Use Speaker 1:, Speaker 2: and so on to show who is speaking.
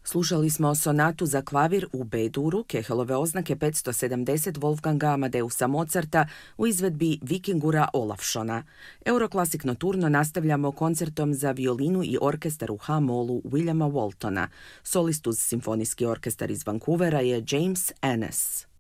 Speaker 1: Slušali smo sonatu za klavir u B-duru, Kehelove oznake 570 Wolfganga Amadeusa Mozarta u izvedbi Vikingura Olafssona. Euroklasik Nocturno nastavljamo koncertom za violinu i orkestar u H-molu Williama Waltona. Solist uz simfonijski orkestar iz Vancouvera je James Ennis.